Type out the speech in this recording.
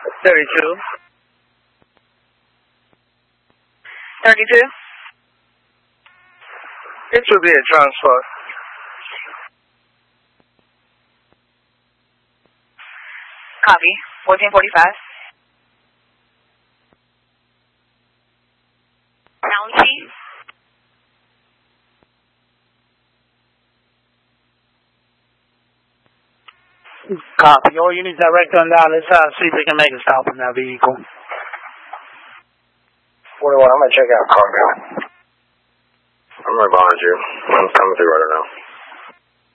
32. 32. It will be a transfer. Copy. 1445. County. Copy. All units direct on down. Let's see if we can make a stop on that vehicle. 41, I'm going to check out cargo. I'm right behind you. I'm coming through right now.